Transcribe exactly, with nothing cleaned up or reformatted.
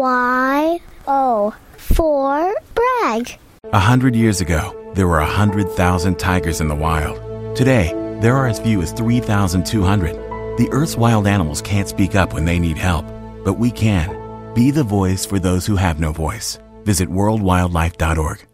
Y O for brag. A hundred years ago, there were a hundred thousand tigers in the wild. Today, there are as few as three thousand two hundred. The Earth's wild animals can't speak up when they need help, but we can. Be the voice for those who have no voice. Visit world wildlife dot org.